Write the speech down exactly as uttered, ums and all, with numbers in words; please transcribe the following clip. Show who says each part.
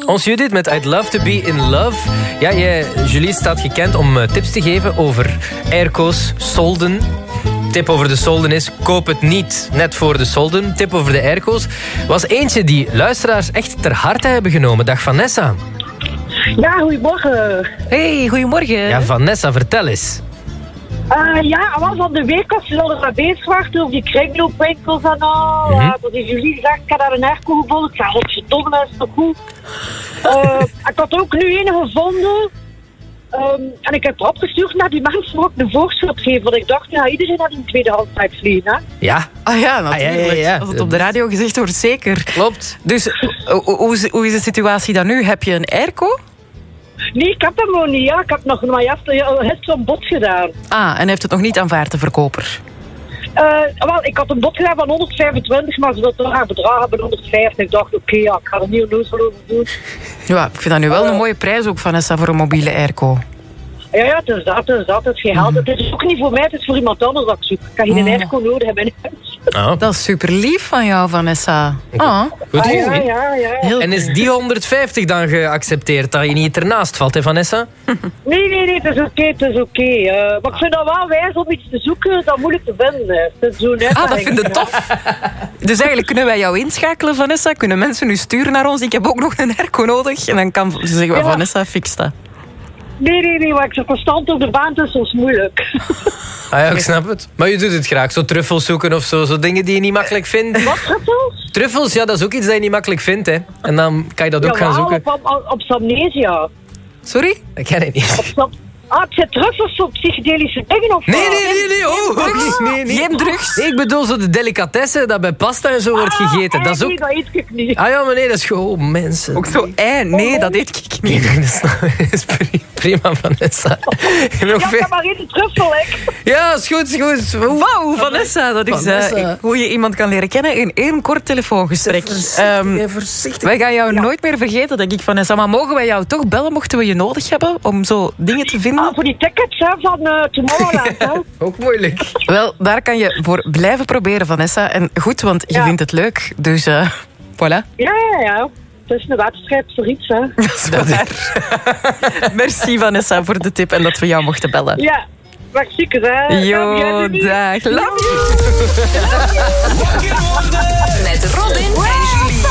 Speaker 1: Ons Judith met I'd Love to Be in Love. Ja, jij, Julie, staat gekend om uh, tips te geven over airco's, solden. Tip over de solden is, koop het niet net voor de solden. Tip over de airco's was eentje die luisteraars echt ter harte hebben genomen. Dag Vanessa.
Speaker 2: Ja, goedemorgen.
Speaker 3: Hey, goedemorgen.
Speaker 1: Ja, Vanessa, vertel eens.
Speaker 2: Uh, ja, al van de week als je al er bezig was over die kringloopwinkels en al. Mm-hmm. Uh, dat heeft Julie gezegd, ik heb daar een airco gevonden. Ik zei, godverdomme, dat is toch goed. Uh, ik had ook nu een gevonden. Um, en ik heb het opgestuurd naar die mensen ook een voorschot geven. Want ik dacht, ja, iedereen had een tweedehands vliegen, hè?
Speaker 1: Ja.
Speaker 3: Ah ja, natuurlijk. Ah, ja, ja, ja. Als het op de radio gezegd wordt, zeker.
Speaker 1: Klopt.
Speaker 3: Dus hoe, hoe, hoe is de situatie dan nu? Heb je een airco?
Speaker 2: Nee, ik heb hem nog niet. Ja. Ik heb nog maar gisteren een bod gedaan.
Speaker 3: Ah, en heeft het nog niet aanvaard, de verkoper?
Speaker 2: Uh, wel, ik had een bod gedaan van honderdvijfentwintig, maar ze wilden haar bedrag hebben honderdvijftig. Ik dacht, oké, okay, ja, ik ga er niet onnozel over doen.
Speaker 3: Ja, ik vind dat nu wel uh, een mooie prijs ook, Vanessa, voor een mobiele airco.
Speaker 2: Ja, ja, het is dat, het is dat. Het is geen geld. Mm. Het is ook niet voor mij, het is voor iemand anders dat ik zoek. Ik kan geen mm. airco nodig hebben in huis.
Speaker 1: Oh.
Speaker 3: Dat is super lief van jou, Vanessa.
Speaker 1: Oh. Goed.
Speaker 2: Ah, ja, ja, ja.
Speaker 1: En is die honderdvijftig dan geaccepteerd, dat je niet ernaast valt, hè Vanessa?
Speaker 2: Nee, nee, nee, het is oké, okay, het is oké. Okay. Uh, maar ik vind dat wel wijs om iets te zoeken dat moeilijk te vinden is. Zo net,
Speaker 3: ah, dat vind je tof. Dus eigenlijk kunnen wij jou inschakelen, Vanessa. Kunnen mensen nu sturen naar ons. Ik heb ook nog een airco nodig. En dan kan ze zeggen, ja. Vanessa, fix dat.
Speaker 2: Nee, nee, nee, maar ik zit constant op de baan, dus dat is moeilijk.
Speaker 1: Ah ja, ik snap het. Maar je doet het graag, zo truffels zoeken of zo, zo dingen die je niet makkelijk vindt.
Speaker 2: Wat, truffels?
Speaker 1: Truffels, ja, dat is ook iets dat je niet makkelijk vindt, hè. En dan kan je dat ook ja, gaan zoeken.
Speaker 2: op, op, op Samnesia.
Speaker 3: Sorry?
Speaker 1: Dat ken ik niet.
Speaker 2: Op Sam... Ah, het zijn truffels op psychedelische dingen of
Speaker 1: Nee, nee, nee, nee, oh,
Speaker 3: drugs.
Speaker 1: nee, nee.
Speaker 3: Geen drugs.
Speaker 1: Nee, ik bedoel zo de delicatessen dat bij pasta en zo ah, wordt gegeten.
Speaker 2: Eh,
Speaker 1: dat is ook...
Speaker 2: nee, dat eet ik niet.
Speaker 1: Ah ja, maar nee, dat is gewoon oh, mensen.
Speaker 3: Ook zo, eh, nee, dat eet ik niet.
Speaker 1: Nee, dat is prima, Vanessa.
Speaker 2: Ja, ik heb maar één truffel, hè.
Speaker 1: Ja, is goed, is goed.
Speaker 3: Wauw, Vanessa, dat is Vanessa. Uh, hoe je iemand kan leren kennen in één kort telefoongesprek.
Speaker 1: Um, voorzichtig.
Speaker 3: Wij gaan jou
Speaker 2: ja.
Speaker 3: nooit meer vergeten, denk ik, Vanessa. Maar mogen wij jou toch bellen, mochten we je nodig hebben, om zo dingen te vinden?
Speaker 2: Ah, voor die tickets, hè, van uh, Tomorrowland.
Speaker 1: Ook moeilijk.
Speaker 3: Wel, daar kan je voor blijven proberen, Vanessa. En goed, want je ja. vindt het leuk. Dus, uh, voilà.
Speaker 2: Ja, ja, ja. Het is een wedstrijd voor iets, hè.
Speaker 3: Dat is Merci, Vanessa, voor de tip en dat we jou mochten bellen.
Speaker 2: Ja, merci, hè.
Speaker 3: Jo, dag. Love you.
Speaker 4: Met Robin en